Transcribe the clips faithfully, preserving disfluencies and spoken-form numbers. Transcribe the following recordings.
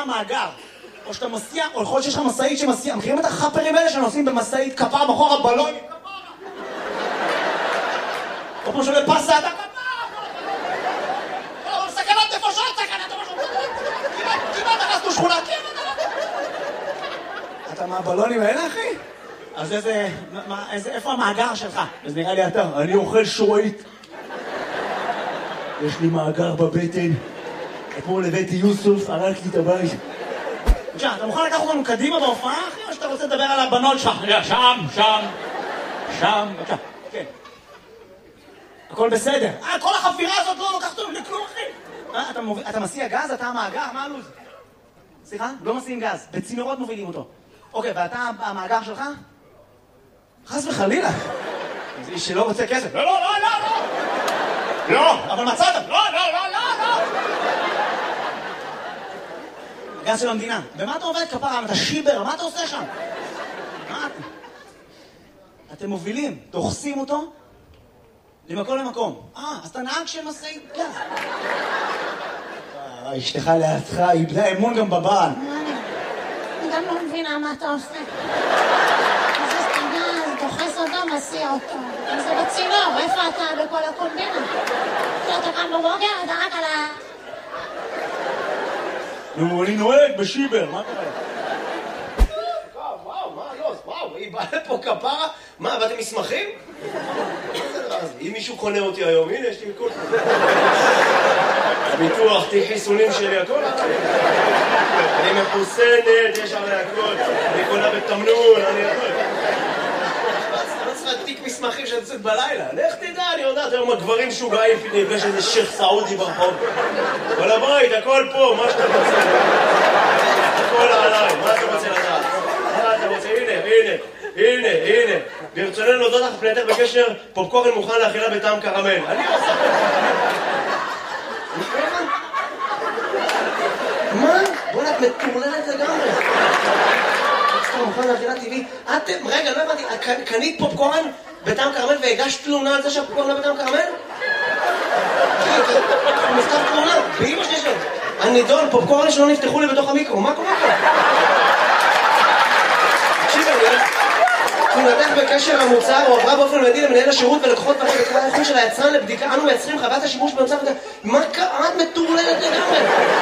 המאגר. או שאתה מסיע, או יכול להיות שיש לך מסעית שמסיע. מכירים את החפרים האלה שנוסעים במסעית כפר בחור הבלון? או פה שואלה פסה, אתה כפר! או סכנת נפשות, סכנת נפשות! כמעט הרסנו שכונה, כמעט! אתה מהבלונים האלה, אחי? אז איזה... איפה המאגר שלך? אז נראה לי אתה, אני אוכל שורית. יש לי מאגר בבטן. אתמול הבאתי יוסוף, הרג לי את הבית. בבקשה, אתה מוכן לקחת אותנו קדימה בהופעה, אחי? או שאתה רוצה לדבר על הבנות שלך? שם, שם, שם, בבקשה, כן. הכל בסדר. אה, כל החפירה הזאת לא לוקחת אותנו לכלום, אחי. אתה מסיע גז? אתה המאגר? מה הלו"ז? סליחה? לא מסיעים גז. בצינורות מובילים אותו. אוקיי, ואתה המאגר שלך? חס וחלילה. זה איש שלא רוצה כסף. לא, לא, לא, לא, לא. לא, אבל מצאת. לא, לא, לא, לא, לא. גז של המדינה. במה אתה עובד כפרה? אתה שיבר? מה אתה עושה שם? מה אתה? אתם מובילים, דוחסים אותו למקום למקום. אה, אז אתה נהג של משאית גז. אשתך לידך, איבדה אמון גם בבעל. אני גם לא מבינה מה אתה עושה. אז גז, דוחס אותו, מסיע אותו. זה בצינור, איפה אתה בכל הקומבינה? אתה קם בבוקר, אתה רק על ה... נו, אני נוהג בשיבר, מה קרה? וואו, וואו, מה לא? וואו, היא באה לפה כפרה? מה, באתם מסמכים? אם מישהו קונה אותי היום, הנה, יש לי הכל. ביטוח, תיק חיסונים שלי, הכל. אני מחוסנת, יש עלי הכל. אני קונה בתמנון, אני הכל. לא צריכה תיק מסמכים שאני יוצאת בלילה. לך תדע, אני יודעת, היום הגברים שוגעים, נפגש איזה שייך סעודי ברחוב. כל הבית, הכל פה, מה שאתה רוצה. הכל עליי, מה אתה רוצה לדעת? מה אתה רוצה? הנה, הנה, הנה, הנה. ברצוננו להודות לך פנייתך בקשר, פופקורן מוכן לאכילה בטעם קרמל. אני עושה... מה? בוא'נה, את מטורללת לגמרי. פופקורן מוכן לאכילה טבעי. את, רגע, לא הבנתי, קנית פופקורן בטעם קרמל והגשת תלונה על זה שהפופקורן לא בטעם קרמל? הוא מכתב תלונה, באמא שלי שלו. הנידון, פופקורן שלא נפתחו לי בתוך המיקרו, מה קורה פה? תקשיב, אני... תלונתך בקשר המוצר הועברה באופן מיידי למנהל השירות ולקוחות פרק בקרה האיכות של היצרן לבדיקה. אנו מייצרים חוות השימוש במוצר... מה קרה? את מטורללת לגמרי?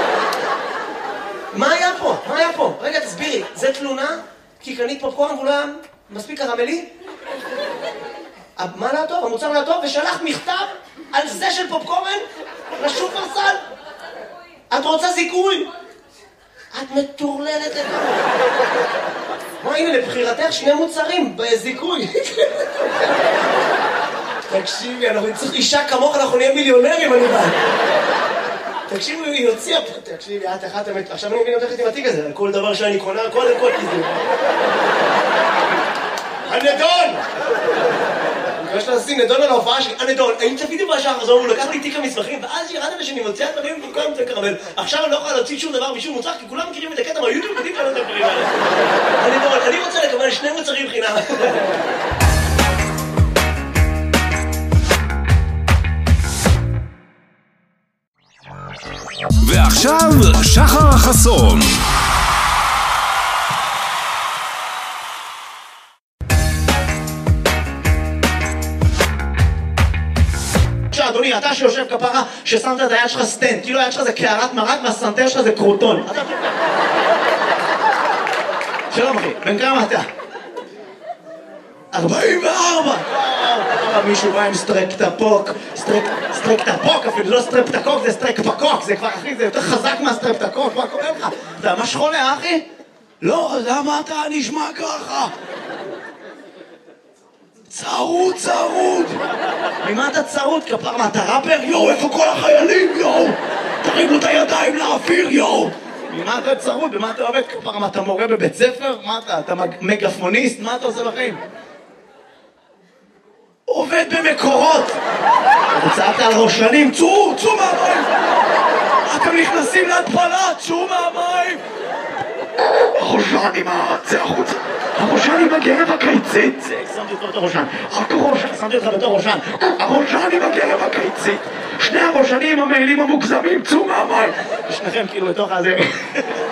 מה היה פה? מה היה פה? רגע, תסבירי. זה תלונה? כי קנית פופקורן ואולי מספיק קרמלי? מה לא טוב? המוצר לא טוב? ושלחת מכתב על זה של פופקורן לשופרסל? את רוצה זיכוי? את מטורללת לגמרי. מה, הנה, לבחירתך שני מוצרים בזיכוי. תקשיבי, אנחנו נצטרך אישה כמוך, אנחנו נהיה מיליונרים, אני בא. תקשיבי, היא הוציאה פה. תקשיבי, את אחת המת... עכשיו אני מבין אותך עם התיק הזה, על כל דבר שאני קונה, קודם כל תזדו. הנדון! אני חושב לשים נדון על ההופעה שלי, הנדון, האם צפיתי בשעה חזור, הוא לקח לי תיק המסמכים, ואז ירדתי שאני מוציאה דברים במקום את הקרמל. עכשיו אני לא יכולה להוציא שום דבר משום מוצר, כי כולם מכירים את הקטע מהיוטיוב, יודעים כאלה את הדברים האלה. הנדון, אני רוצה לקבל שני מוצרים חינם. ועכשיו, שחר חסון. אדוני, אתה שיושב כפרה ששמת את היד שלך סטנד, כאילו היד שלך זה קערת מרק והסנטר שלך זה קרוטון. שלום אחי, בן כמה אתה? ארבעים וארבע! מישהו בא עם סטרפטפוק, סטרפטפוק אפילו, זה לא סטרפטקוק, זה סטרפטפוק, זה כבר אחי, זה יותר חזק מהסטרפטקוק, מה קורה לך? אתה ממש חולה אחי? לא, למה אתה נשמע ככה? צרוד, צרוד! ממה אתה צרוד, כפר? מה, אתה ראפר? יואו, איפה כל החיילים, יואו? תרימו את הידיים לאוויר, יואו! ממה אתה צרוד? במה אתה עובד, כפר? מה, אתה מורה בבית ספר? מה אתה? אתה מגפוניסט? מה אתה עושה בחיים? עובד במקורות! הצעת על ראשנים, צאו, צאו מהמים! אתם נכנסים להתפלה, צאו מהמים! הראשן עם זה החוצה. הראשן עם הגרב הקיצית. שמתי אותך בתור ראשן. רק ראשן, שמתי אותך בתור ראשן. הראשן עם הגרב הקיצית. שני הראשנים המעילים המוגזמים, צאו מהמים. שניכם כאילו לתוך הזה.